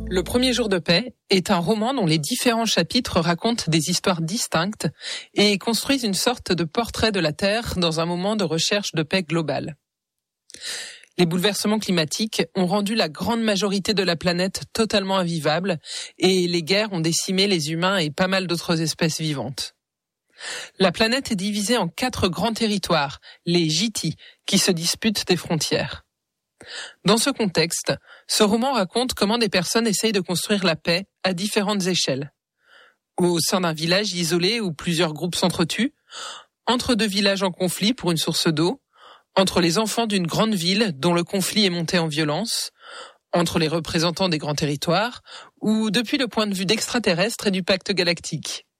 Le premier jour de paix est un roman dont les différents chapitres racontent des histoires distinctes et construisent une sorte de portrait de la Terre dans un moment de recherche de paix globale. Les bouleversements climatiques ont rendu la grande majorité de la planète totalement invivable et les guerres ont décimé les humains et pas mal d'autres espèces vivantes. La planète est divisée en 4 grands territoires, les JT, qui se disputent des frontières. Dans ce contexte, ce roman raconte comment des personnes essayent de construire la paix à différentes échelles. Au sein d'un village isolé où plusieurs groupes s'entretuent, entre 2 villages en conflit pour une source d'eau, entre les enfants d'une grande ville dont le conflit est monté en violence, entre les représentants des grands territoires, ou depuis le point de vue d'extraterrestres et du pacte galactique.